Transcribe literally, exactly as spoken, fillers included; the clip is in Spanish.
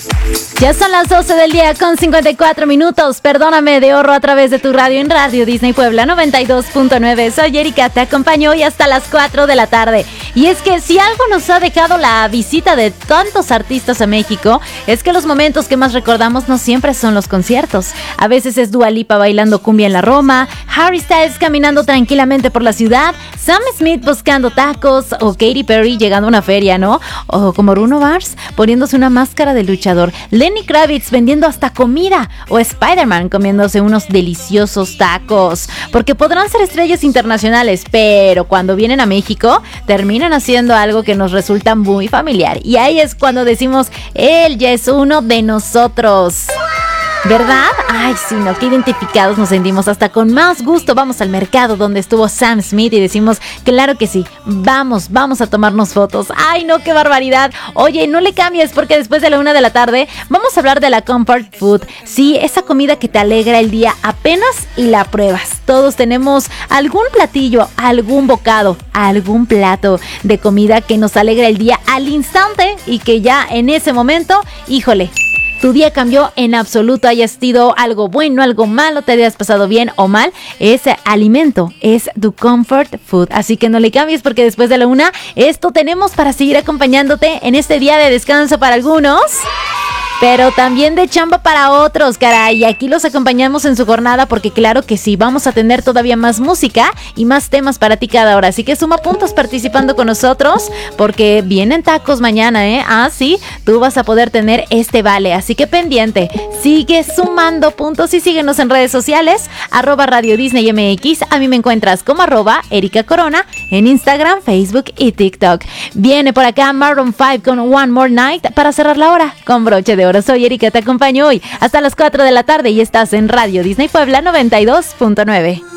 Ya son las doce del día con cincuenta y cuatro minutos. Perdóname de Horro a través de tu radio en Radio Disney Puebla noventa y dos punto nueve. Soy Erika, te acompaño hoy hasta las cuatro de la tarde. Y es que si algo nos ha dejado la visita de tantos artistas a México, es que los momentos que más recordamos no siempre son los conciertos. A veces es Dua Lipa bailando cumbia en la Roma, Harry Styles caminando tranquilamente por la ciudad, Sam Smith buscando tacos o Katy Perry llegando a una feria, ¿no? O como Bruno Mars poniéndose una máscara de luchador, Lenny Kravitz vendiendo hasta comida o Spider-Man comiéndose unos deliciosos tacos. Porque podrán ser estrellas internacionales, pero cuando vienen a México terminan haciendo algo que nos resulta muy familiar. Y ahí es cuando decimos, él ya es uno de nosotros. ¿Verdad? Ay, sí, no, qué identificados nos sentimos. Hasta con más gusto vamos al mercado donde estuvo Sam Smith y decimos, claro que sí, vamos, vamos a tomarnos fotos. Ay, no, qué barbaridad. Oye, no le cambies porque después de la una de la tarde vamos a hablar de la comfort food. Sí, esa comida que te alegra el día apenas y la pruebas. Todos tenemos algún platillo, algún bocado, algún plato de comida que nos alegra el día al instante y que ya en ese momento, híjole, tu día cambió en absoluto, haya sido algo bueno, algo malo, te hayas pasado bien o mal, ese alimento es tu comfort food. Así que no le cambies porque después de la una, esto tenemos para seguir acompañándote en este día de descanso para algunos, pero también de chamba para otros, caray. Y aquí los acompañamos en su jornada porque claro que sí, vamos a tener todavía más música y más temas para ti cada hora. Así que suma puntos participando con nosotros porque vienen tacos mañana, ¿eh? Ah, sí, tú vas a poder tener este vale. Así que pendiente, sigue sumando puntos y síguenos en redes sociales, arroba Radio Disney M X. A mí me encuentras como arroba Erika Corona en Instagram, Facebook y TikTok. Viene por acá Maroon cinco con One More Night para cerrar la hora con broche de oro. Soy Erika, te acompaño hoy hasta las cuatro de la tarde y estás en Radio Disney Puebla noventa y dos punto nueve.